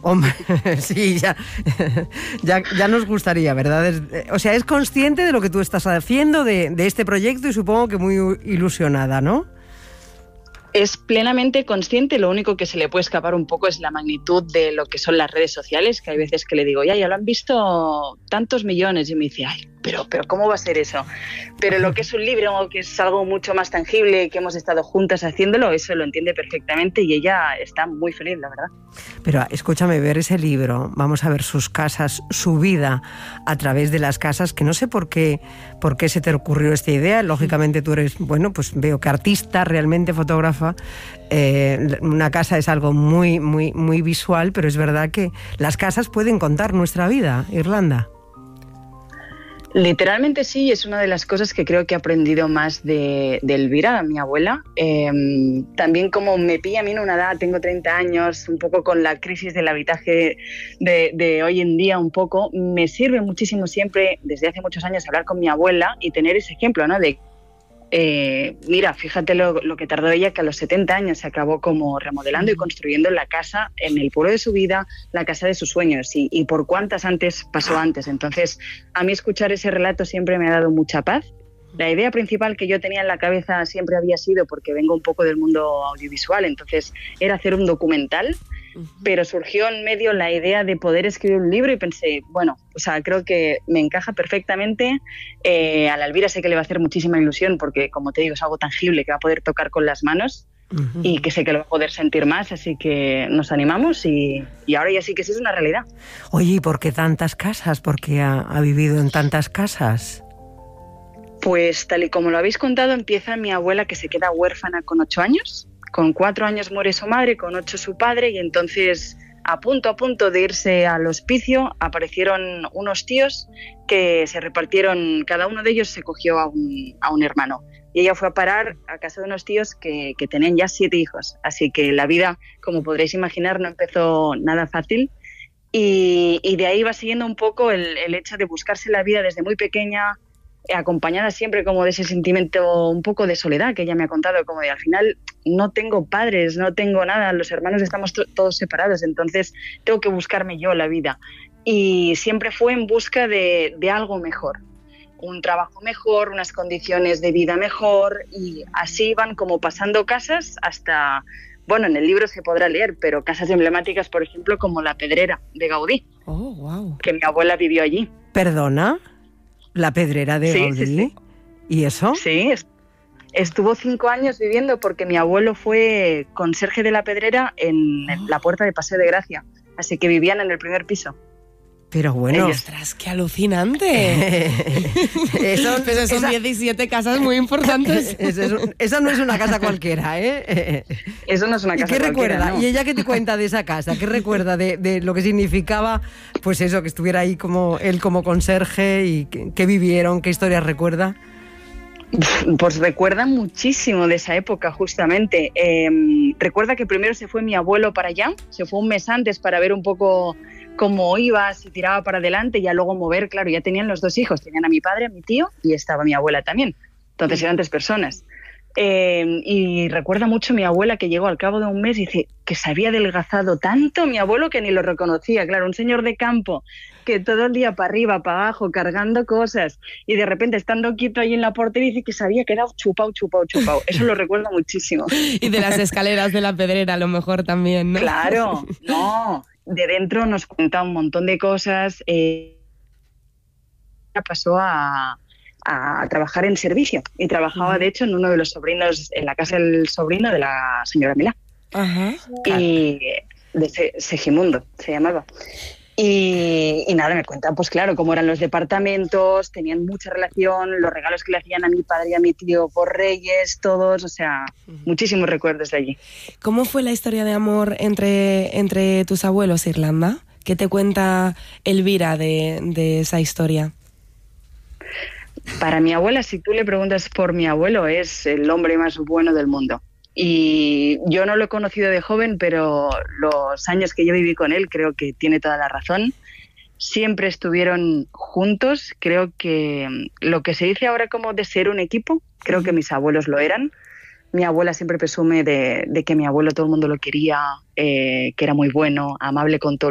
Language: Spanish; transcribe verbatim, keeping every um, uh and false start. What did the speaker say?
Hombre, sí, ya, ya, ya nos gustaría, ¿verdad? Es, o sea, es consciente de lo que tú estás haciendo, de, de este proyecto, y supongo que muy ilusionada, ¿no? Es plenamente consciente, lo único que se le puede escapar un poco es la magnitud de lo que son las redes sociales, que hay veces que le digo, ya, ya lo han visto tantos millones, y me dice, ay, pero, pero ¿cómo va a ser eso? Pero lo que es un libro, que es algo mucho más tangible, que hemos estado juntas haciéndolo, eso lo entiende perfectamente y ella está muy feliz, la verdad. Pero escúchame, ver ese libro, vamos a ver sus casas, su vida a través de las casas, que no sé por qué, por qué se te ocurrió esta idea. Lógicamente tú eres, bueno, pues veo que artista, realmente fotógrafa. Eh, una casa es algo muy, muy, muy visual, pero es verdad que las casas pueden contar nuestra vida, Irlanda. Literalmente sí, es una de las cosas que creo que he aprendido más de, de Elvira, mi abuela. Eh, también como me pilla a mí en una edad, tengo treinta años, un poco con la crisis del habitaje de, de hoy en día un poco, me sirve muchísimo siempre, desde hace muchos años, hablar con mi abuela y tener ese ejemplo, ¿no? De Eh, mira, fíjate lo, lo que tardó ella, que a los setenta años se acabó como remodelando y construyendo la casa en el pueblo de su vida, la casa de sus sueños, y, y por cuántas antes pasó antes. Entonces, a mí escuchar ese relato siempre me ha dado mucha paz. La idea principal que yo tenía en la cabeza siempre había sido, porque vengo un poco del mundo audiovisual, entonces era hacer un documental, pero surgió en medio la idea de poder escribir un libro y pensé, bueno, o sea, creo que me encaja perfectamente. Eh, a la Elvira sé que le va a hacer muchísima ilusión porque, como te digo, es algo tangible que va a poder tocar con las manos uh-huh. y que sé que lo va a poder sentir más, así que nos animamos y, y ahora ya sí que sí es una realidad. Oye, ¿y por qué tantas casas? ¿Por qué ha, ha vivido en tantas casas? Pues tal y como lo habéis contado, empieza mi abuela, que se queda huérfana con ocho años. Con cuatro años muere su madre, con ocho su padre, y entonces, a punto a punto de irse al hospicio, aparecieron unos tíos que se repartieron, cada uno de ellos se cogió a un, a un hermano. Y ella fue a parar a casa de unos tíos que, que tenían ya siete hijos. Así que la vida, como podréis imaginar, no empezó nada fácil. Y, y de ahí va siguiendo un poco el, el hecho de buscarse la vida desde muy pequeña, acompañada siempre como de ese sentimiento un poco de soledad que ella me ha contado, como de al final no tengo padres, no tengo nada, los hermanos estamos to- todos separados, entonces tengo que buscarme yo la vida. Y siempre fue en busca de, de algo mejor, un trabajo mejor, unas condiciones de vida mejor, y así van como pasando casas hasta, bueno, en el libro se podrá leer, pero casas emblemáticas, por ejemplo, como La Pedrera de Gaudí, oh, wow. que mi abuela vivió allí. ¿Perdona? ¿La Pedrera de sí, Gaudí? Sí, sí. ¿Y eso? Sí, estuvo cinco años viviendo porque mi abuelo fue conserje de La Pedrera en oh. la Puerta de Paseo de Gracia, así que vivían en el primer piso. Pero bueno... ¡Ostras, qué alucinante! eso, pues son esa, diecisiete casas muy importantes. Eso, eso, esa no es una casa cualquiera, ¿eh? Eso no es una casa ¿Y qué cualquiera, recuerda? ¿no? ¿Y ella qué te cuenta de esa casa? ¿Qué recuerda de, de lo que significaba, pues eso, que estuviera ahí como él como conserje y qué, qué vivieron, qué historias recuerda? Pues recuerda muchísimo de esa época, justamente. Eh, recuerda que primero se fue mi abuelo para allá, se fue un mes antes para ver un poco cómo iba, si tiraba para adelante, y ya luego mover, claro, ya tenían los dos hijos, tenían a mi padre, a mi tío, y estaba mi abuela también. Entonces eran tres personas. Eh, y recuerda mucho mi abuela que llegó al cabo de un mes y dice que se había adelgazado tanto mi abuelo que ni lo reconocía. Claro, un señor de campo que todo el día para arriba, para abajo, cargando cosas, y de repente estando quieto ahí en la portería dice que se había quedado chupado, chupado, chupado. Eso lo recuerdo muchísimo. Y de las escaleras de La Pedrera a lo mejor también, ¿no? Claro, no. De dentro nos cuenta un montón de cosas. Eh, pasó a... a trabajar en servicio y trabajaba de hecho en uno de los sobrinos, en la casa del sobrino de la señora Milá. Ajá. Y de Se- Segimundo se llamaba. Y, y nada, me cuentan, pues claro, cómo eran los departamentos, tenían mucha relación, los regalos que le hacían a mi padre y a mi tío por Reyes, todos, o sea, uh-huh. muchísimos recuerdos de allí. ¿Cómo fue la historia de amor entre, entre tus abuelos, Irlanda? ¿Qué te cuenta Elvira de, de esa historia? Para mi abuela, si tú le preguntas por mi abuelo, es el hombre más bueno del mundo. Y yo no lo he conocido de joven, pero los años que yo viví con él creo que tiene toda la razón. Siempre estuvieron juntos. Creo que lo que se dice ahora como de ser un equipo, creo que mis abuelos lo eran. Mi abuela siempre presume de, de que mi abuelo todo el mundo lo quería, eh, que era muy bueno, amable con todo